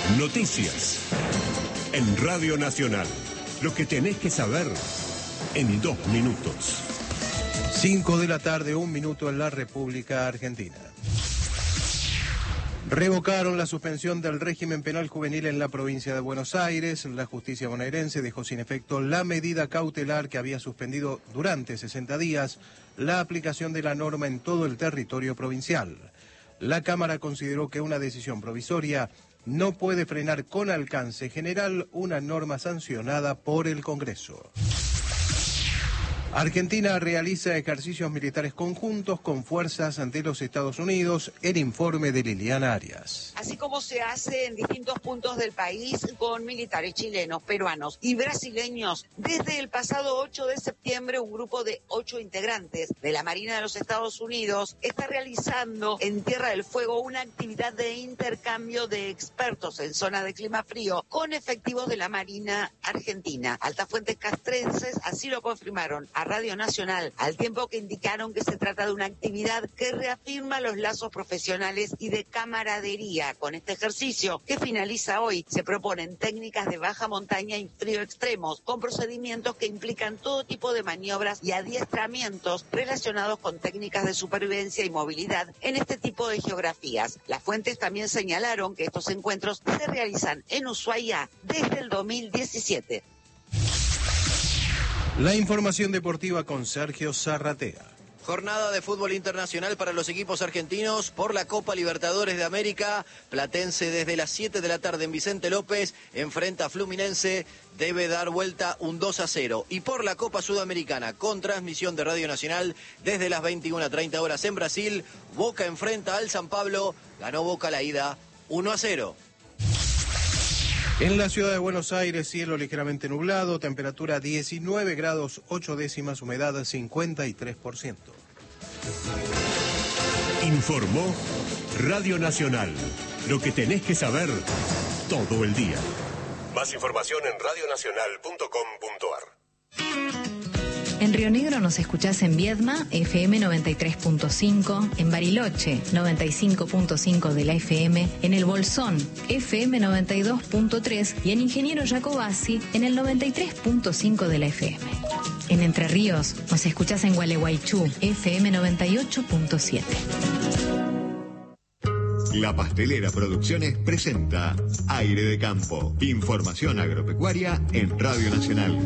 Noticias. En Radio Nacional. Lo que tenés que saber en 2 minutos. 5 de la tarde, 1 minuto en la República Argentina. Revocaron la suspensión del régimen penal juvenil en la provincia de Buenos Aires. La justicia bonaerense dejó sin efecto la medida cautelar que había suspendido durante 60 días la aplicación de la norma en todo el territorio provincial. La Cámara consideró que una decisión provisoria no puede frenar con alcance general una norma sancionada por el Congreso. Argentina realiza ejercicios militares conjuntos con fuerzas de los Estados Unidos. El informe de Liliana Arias. Así como se hace en distintos puntos del país con militares chilenos, peruanos y brasileños. Desde el pasado 8 de septiembre, un grupo de 8 integrantes de la Marina de los Estados Unidos está realizando en Tierra del Fuego una actividad de intercambio de expertos en zona de clima frío con efectivos de la Marina Argentina. Altas fuentes castrenses así lo confirmaron a Radio Nacional, al tiempo que indicaron que se trata de una actividad que reafirma los lazos profesionales y de camaradería. Con este ejercicio, que finaliza hoy, se proponen técnicas de baja montaña y frío extremos, con procedimientos que implican todo tipo de maniobras y adiestramientos relacionados con técnicas de supervivencia y movilidad en este tipo de geografías. Las fuentes también señalaron que estos encuentros se realizan en Ushuaia desde el 2017. La información deportiva con Sergio Zarratea. Jornada de fútbol internacional para los equipos argentinos por la Copa Libertadores de América. Platense desde las 7 de la tarde en Vicente López enfrenta a Fluminense, debe dar vuelta un 2-0. Y por la Copa Sudamericana, con transmisión de Radio Nacional desde las 21:30 horas en Brasil, Boca enfrenta al San Pablo, ganó Boca la ida 1-0. En la ciudad de Buenos Aires, cielo ligeramente nublado, temperatura 19 grados 8 décimas, humedad 53%. Informó Radio Nacional. Lo que tenés que saber todo el día. Más información en radionacional.com.ar. En Río Negro nos escuchás en Viedma, FM 93.5, en Bariloche, 95.5 de la FM, en El Bolsón, FM 92.3 y en Ingeniero Jacobasi, en el 93.5 de la FM. En Entre Ríos nos escuchás en Gualeguaychú, FM 98.7. La Pastelera Producciones presenta Aire de Campo. Información agropecuaria en Radio Nacional.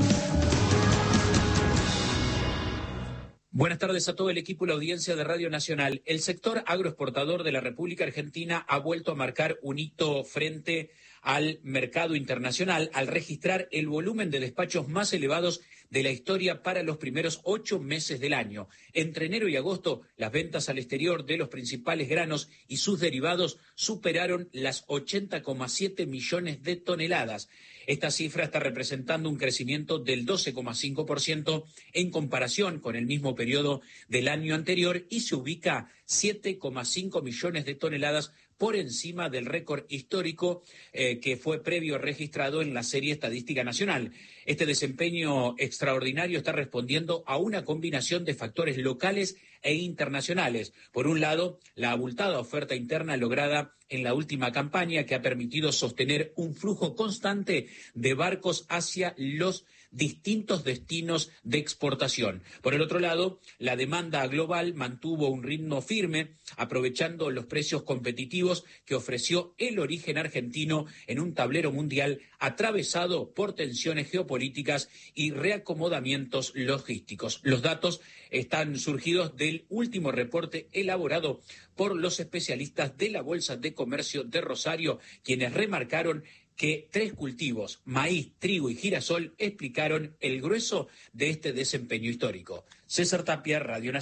Buenas tardes a todo el equipo y la audiencia de Radio Nacional. El sector agroexportador de la República Argentina ha vuelto a marcar un hito frente al mercado internacional al registrar el volumen de despachos más elevados de la historia para los primeros 8 meses del año. Entre enero y agosto, las ventas al exterior de los principales granos y sus derivados superaron las 80,7 millones de toneladas. Esta cifra está representando un crecimiento del 12,5% en comparación con el mismo periodo del año anterior y se ubica 7,5 millones de toneladas por encima del récord histórico que fue previo registrado en la serie estadística nacional. Este desempeño extraordinario está respondiendo a una combinación de factores locales e internacionales. Por un lado, la abultada oferta interna lograda en la última campaña que ha permitido sostener un flujo constante de barcos hacia los distintos destinos de exportación. Por el otro lado, la demanda global mantuvo un ritmo firme, aprovechando los precios competitivos que ofreció el origen argentino en un tablero mundial atravesado por tensiones geopolíticas y reacomodamientos logísticos. Los datos están surgidos del último reporte elaborado por los especialistas de la Bolsa de Comercio de Rosario, quienes remarcaron que 3 cultivos, maíz, trigo y girasol, explicaron el grueso de este desempeño histórico. César Tapia, Radio Nacional.